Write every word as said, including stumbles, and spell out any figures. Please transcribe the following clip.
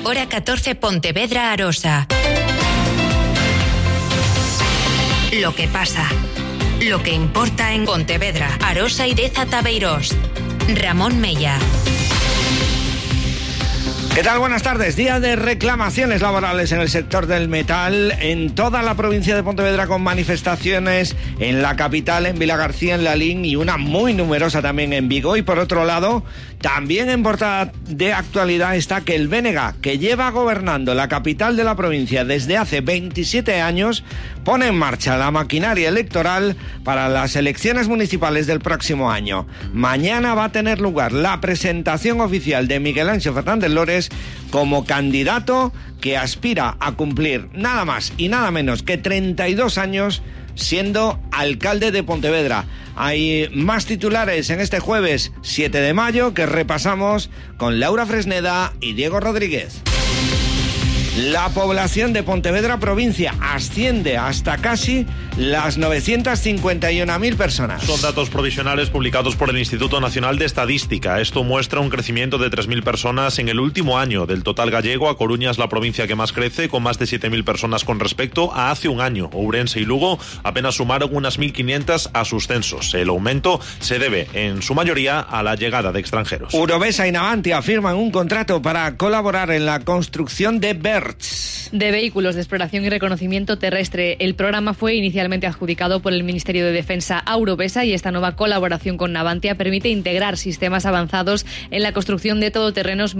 Hora catorce, Pontevedra, Arosa. Lo que pasa, lo que importa en Pontevedra, Arosa y Deza Tabeirós. Ramón Mella. ¿Qué tal? Buenas tardes. Día de reclamaciones laborales en el sector del metal en toda la provincia de Pontevedra, con manifestaciones en la capital, en Vilagarcía, en Lalín, y una muy numerosa también en Vigo. Y por otro lado, también en portada de actualidad está que el B N G, que lleva gobernando la capital de la provincia desde hace veintisiete años, pone en marcha la maquinaria electoral para las elecciones municipales del próximo año. Mañana va a tener lugar la presentación oficial de Miguel Ángel Fernández Lores como candidato que aspira a cumplir nada más y nada menos que treinta y dos años siendo alcalde de Pontevedra. Hay más titulares en este jueves siete de mayo que repasamos con Laura Fresneda y Diego Rodríguez. La población de Pontevedra provincia asciende hasta casi las novecientas cincuenta y una mil personas. Son datos provisionales publicados por el Instituto Nacional de Estadística. Esto muestra un crecimiento de tres mil personas en el último año. Del total gallego, A Coruña es la provincia que más crece, con más de siete mil personas con respecto a hace un año. Ourense y Lugo apenas sumaron unas mil quinientas a sus censos. El aumento se debe, en su mayoría, a la llegada de extranjeros. Urovesa y Navantia firman un contrato para colaborar en la construcción de B E R T S. De vehículos de exploración y reconocimiento terrestre. El programa fue inicialmente adjudicado por el Ministerio de Defensa a Urovesa, y esta nueva colaboración con Navantia permite integrar sistemas avanzados en la construcción de todoterrenos